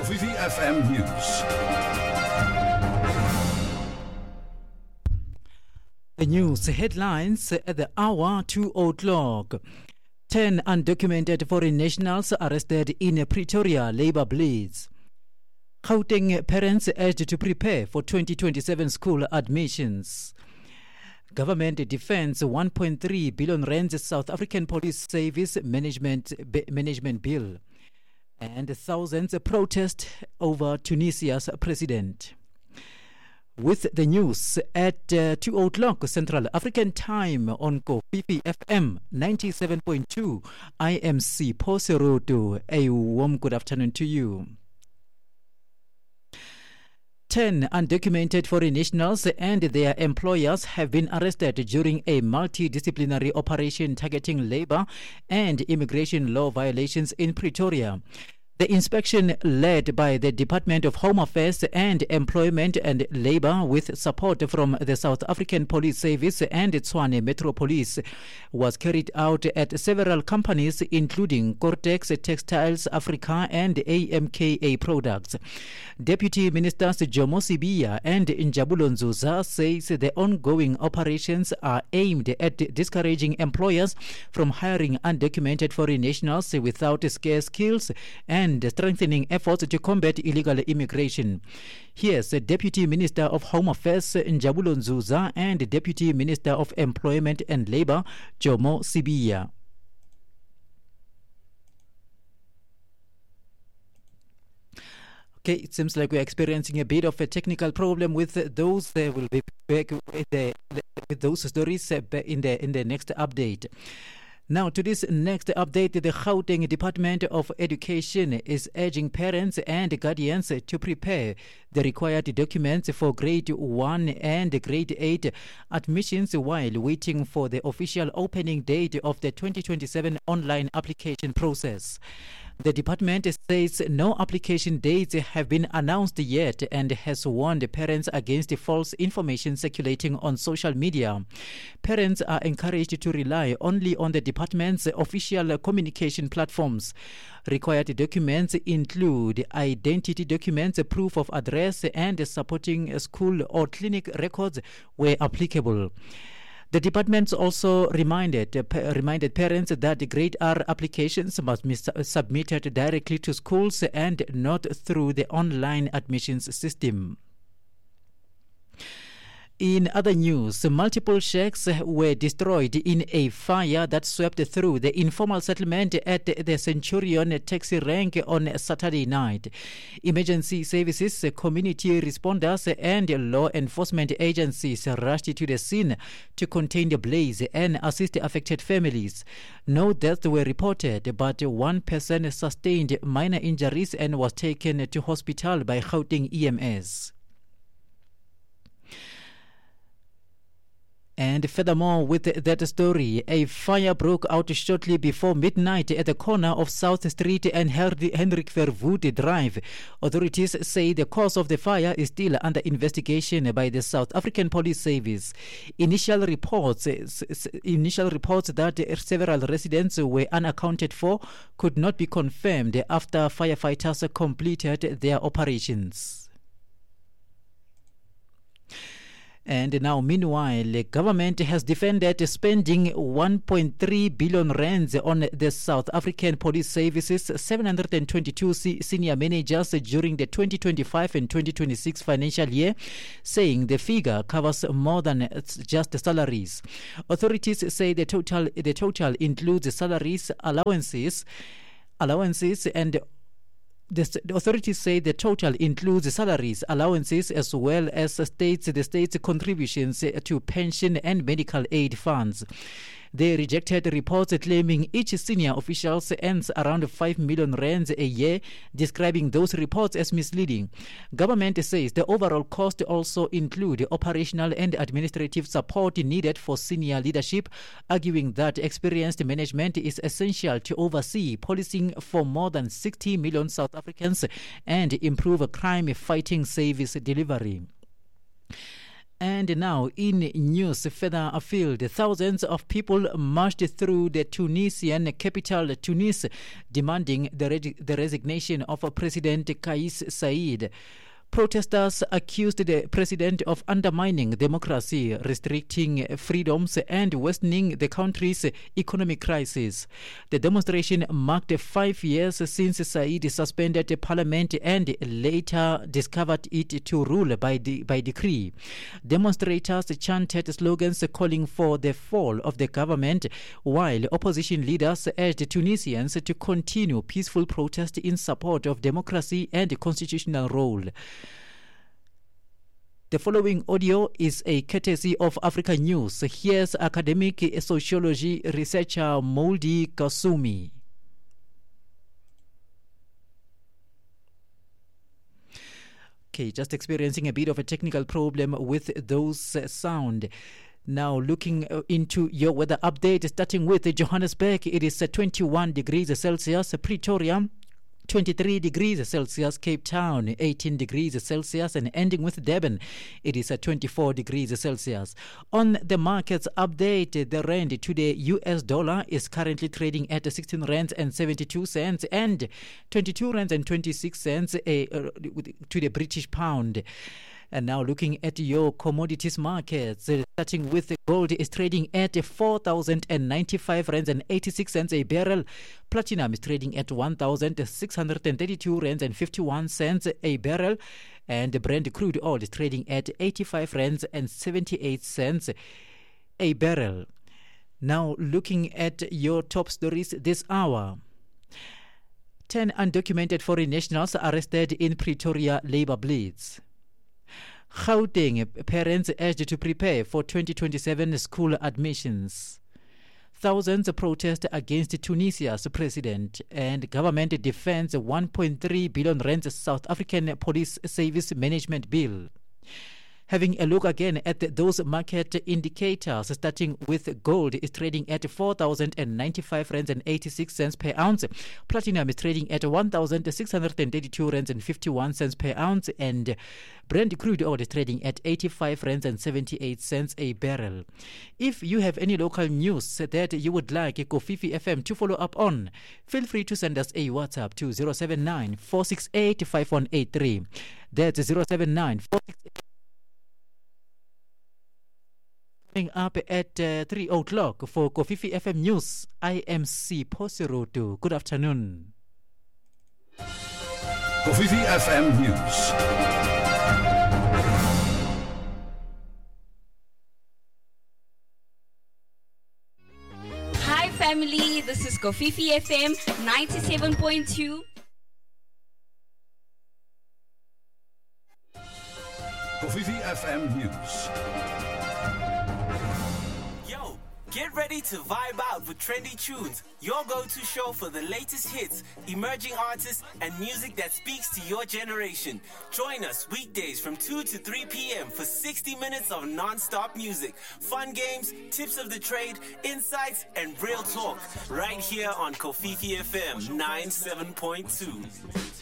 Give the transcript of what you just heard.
VVFM News. The news headlines at the hour 2:00. 10 undocumented foreign nationals arrested in a Pretoria labour blitz. Gauteng parents urged to prepare for 2027 school admissions. Government defends 1.3 billion rand South African Police Service management bill. And thousands protest over Tunisia's president. With the news at 2:00 Central African Time on Kofifi FM 97.2, I am Sipho Seroto. A warm good afternoon to you. 10 undocumented foreign nationals and their employers have been arrested during a multidisciplinary operation targeting labor and immigration law violations in Pretoria. The inspection, led by the Department of Home Affairs and Employment and Labour with support from the South African Police Service and Tshwane Metro Police, was carried out at several companies including Cortex Textiles Africa and AMKA Products. Deputy Ministers Jomo Sibiya and Njabulo Nzuza says the ongoing operations are aimed at discouraging employers from hiring undocumented foreign nationals without scarce skills and strengthening efforts to combat illegal immigration. Here's Deputy Minister of Home Affairs Njabulo Nzuza and Deputy Minister of Employment and Labour Jomo Sibiya. Okay, it seems like we're experiencing a bit of a technical problem with those. We'll be back with those stories in the next update. Now, to this next update, the Gauteng Department of Education is urging parents and guardians to prepare the required documents for grade 1 and grade 8 admissions while waiting for the official opening date of the 2027 online application process. The department says no application dates have been announced yet and has warned parents against false information circulating on social media. Parents are encouraged to rely only on the department's official communication platforms. Required documents include identity documents, proof of address, and supporting school or clinic records where applicable. The department also reminded parents that grade R applications must be submitted directly to schools and not through the online admissions system. In other news, multiple shacks were destroyed in a fire that swept through the informal settlement at the Centurion taxi rank on Saturday night. Emergency services, community responders, and law enforcement agencies rushed to the scene to contain the blaze and assist affected families. No deaths were reported, but one person sustained minor injuries and was taken to hospital by Gauteng EMS. And furthermore, with that story, a fire broke out shortly before midnight at the corner of South Street and Hendrik Verwoerd Drive. Authorities say the cause of the fire is still under investigation by the South African Police Service. Initial reports that several residents were unaccounted for could not be confirmed after firefighters completed their operations. And now, meanwhile, the government has defended spending 1.3 billion rands on the South African Police Service's 722 senior managers during the 2025 and 2026 financial year, saying the figure covers more than just salaries. Authorities say the total includes salaries, allowances, and the authorities say the total includes salaries, allowances, as well as the state's contributions to pension and medical aid funds. They rejected reports claiming each senior official earns around 5 million rands a year, describing those reports as misleading. Government says the overall cost also include operational and administrative support needed for senior leadership, arguing that experienced management is essential to oversee policing for more than 60 million South Africans and improve crime-fighting service delivery. And now in news further afield, thousands of people marched through the Tunisian capital Tunis demanding the resignation of President Kais Saied. Protesters accused the president of undermining democracy, restricting freedoms, and worsening the country's economic crisis. The demonstration marked 5 years since Said suspended parliament and later discovered it to rule by decree. Demonstrators chanted slogans calling for the fall of the government, while opposition leaders urged Tunisians to continue peaceful protest in support of democracy and constitutional rule. The following audio is a courtesy of Africa News. Here's academic sociology researcher Moldi Kasumi. Okay, just experiencing a bit of a technical problem with those sound. Now looking into your weather update, starting with Johannesburg, it is 21 degrees Celsius, Pretoria 23 degrees Celsius, Cape Town 18 degrees Celsius, and ending with Durban, it is 24 degrees Celsius. On the markets update, the rand to the US dollar is currently trading at 16 rands and 72 cents and 22 rands and 26 cents to the British pound. And now looking at your commodities markets, starting with gold is trading at 4,095 rands and 86 cents a barrel. Platinum is trading at 1,632 rands and 51 cents a barrel. And the Brent crude oil is trading at 85 rands and 78 cents a barrel. Now looking at your top stories this hour. 10 undocumented foreign nationals arrested in Pretoria labor blitz. Gauteng parents urged to prepare for 2027 school admissions. Thousands protest against Tunisia's president, and government defends 1.3 billion rand South African Police Service Management Bill. Having a look again at those market indicators, starting with gold is trading at 4,095 rands and 86 cents per ounce. Platinum is trading at 1,632 rands and 51 cents per ounce, and Brent crude oil is trading at 85 rands and 78 cents a barrel. If you have any local news that you would like Kofifi FM to follow up on, feel free to send us a WhatsApp to 079 468 5183. That's 079 468. Coming up at 3 o'clock for Kofifi FM News, I am C. Posirotu. Good afternoon. Kofifi FM News. Hi family, this is Kofifi FM 97.2. Kofifi FM News. Get ready to vibe out with Trendy Tunes, your go-to show for the latest hits, emerging artists, and music that speaks to your generation. Join us weekdays from 2 to 3 p.m. for 60 minutes of non-stop music, fun games, tips of the trade, insights, and real talk. Right here on Kofifi FM 97.2.